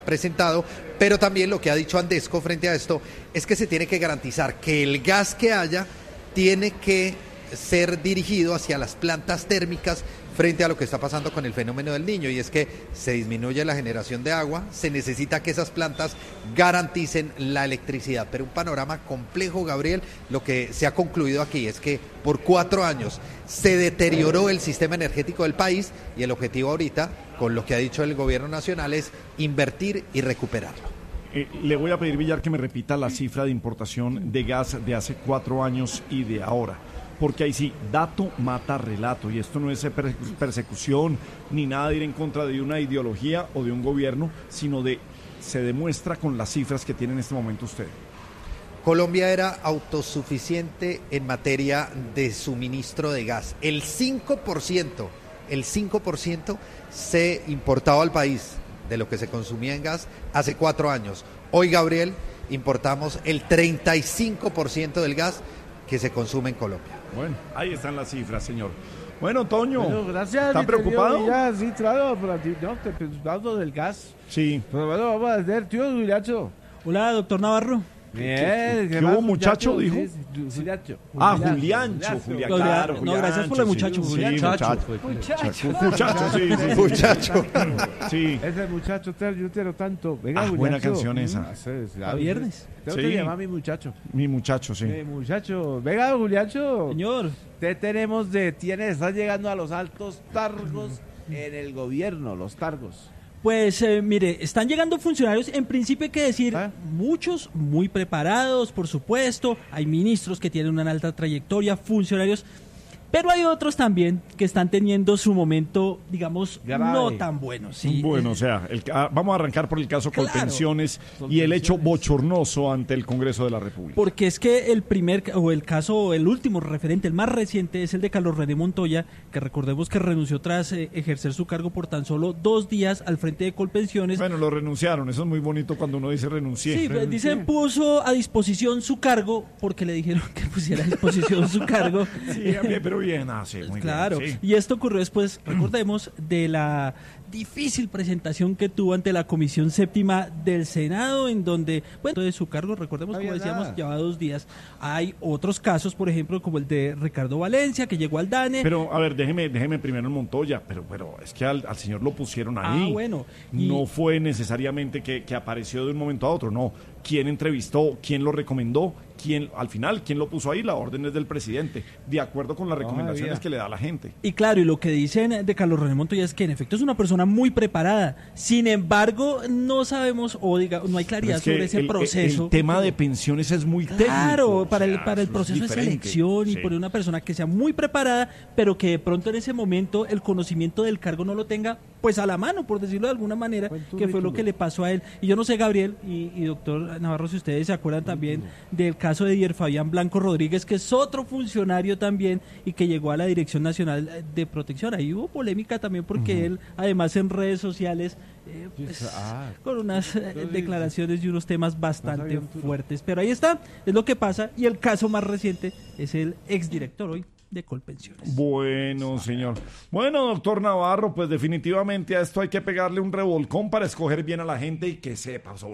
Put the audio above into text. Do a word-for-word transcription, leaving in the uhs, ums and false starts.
presentado, pero también lo que ha dicho Andesco frente a esto es que se tiene que garantizar que el gas que haya tiene que ser dirigido hacia las plantas térmicas frente a lo que está pasando con el fenómeno del Niño, y es que se disminuye la generación de agua, se necesita que esas plantas garanticen la electricidad, pero un panorama complejo, Gabriel. Lo que se ha concluido aquí es que por cuatro años se deterioró el sistema energético del país y el objetivo ahorita, con lo que ha dicho el gobierno nacional, es invertir y recuperarlo. Eh, le voy a pedir, Villar, que me repita la cifra de importación de gas de hace cuatro años y de ahora. Porque ahí sí, dato mata relato, y esto no es persecución ni nada de ir en contra de una ideología o de un gobierno, sino de, se demuestra con las cifras que tiene en este momento usted. Colombia era autosuficiente en materia de suministro de gas. El cinco por ciento, el cinco por ciento se importaba al país de lo que se consumía en gas hace cuatro años. Hoy, Gabriel, importamos el treinta y cinco por ciento del gas que se consume en Colombia. Bueno, ahí están las cifras, señor. Bueno, Toño, bueno, gracias, ¿está preocupado? Ya, sí, claro, pero no, te preguntando del gas. Sí. Pero bueno, vamos a hacer, tío Juliacho. Hola, doctor Navarro. Bien, ¿qué, qué hubo, muchacho, dijo? Sí, sí, Juliacho. Ah, Juliancho, Julián, claro. No, gracias por el muchacho, sí, Juliancho. Sí, Muchacho. Muchacho, sí, sí, sí. Muchacho. Sí. Ese muchacho, yo te lo tanto. Venga, Ah, Juliancho. buena canción esa. A viernes. Tengo Sí. que llamar a mi muchacho. Mi muchacho, sí. Mi muchacho. Venga, Juliancho. Señor. Te tenemos de, tienes, estás llegando a los altos cargos en el gobierno, los cargos. Pues eh, mire, están llegando funcionarios, en principio hay que decir, ¿Ah? muchos muy preparados, por supuesto, hay ministros que tienen una alta trayectoria, funcionarios, pero hay otros también que están teniendo su momento, digamos, Grave. no tan bueno. ¿Sí? Bueno, o sea, el, ah, vamos a arrancar por el caso Claro. Colpensiones y el hecho bochornoso ante el Congreso de la República. Porque es que el primer, o el caso, el último referente, el más reciente, es el de Carlos René Montoya, que recordemos que renunció tras eh, ejercer su cargo por tan solo dos días al frente de Colpensiones. Bueno, lo renunciaron, eso es muy bonito cuando uno dice renuncié. Sí, Renuncié. dicen puso a disposición su cargo, porque le dijeron que pusiera a disposición su cargo. Sí, pero bien, ah, sí, muy Claro, bien. Sí. y esto ocurrió después, recordemos, de la difícil presentación que tuvo ante la Comisión Séptima del Senado, en donde, bueno, de su cargo, recordemos, No como había decíamos, nada. llevaba dos días. Hay otros casos, por ejemplo, como el de Ricardo Valencia, que llegó al DANE. Pero, a ver, déjeme, déjeme primero en Montoya, pero, pero es que al, al señor lo pusieron ahí. Ah, bueno. Y- No fue necesariamente que, que apareció de un momento a otro, no. ¿Quién entrevistó? ¿Quién lo recomendó? ¿Quién, al final, quién lo puso ahí? La orden es del presidente, de acuerdo con las recomendaciones había. que le da la gente. Y claro, y lo que dicen de Carlos René Montoya es que en efecto es una persona muy preparada. Sin embargo, no sabemos, o diga, no hay Pero claridad es que sobre ese el, proceso. El, tema de pensiones es muy técnico. Claro, para o el sea, para el eso es proceso de diferente. selección y Sí. por una persona que sea muy preparada, pero que de pronto en ese momento el conocimiento del cargo no lo tenga pues a la mano, por decirlo de alguna manera, Buen que fue lo currículum. que le pasó a él. Y yo no sé, Gabriel y, y doctor Navarro, si ustedes se acuerdan también del caso de Dier Fabián Blanco Rodríguez, que es otro funcionario también y que llegó a la Dirección Nacional de Protección. Ahí hubo polémica también porque uh-huh. él, además en redes sociales, eh, pues, ah, con unas eh, sí, declaraciones y unos temas bastante no sabía, fuertes. Pero ahí está, es lo que pasa. Y el caso más reciente es el exdirector hoy de Colpensiones. Bueno, señor. Bueno, doctor Navarro, pues definitivamente a esto hay que pegarle un revolcón para escoger bien a la gente y que sepa sobre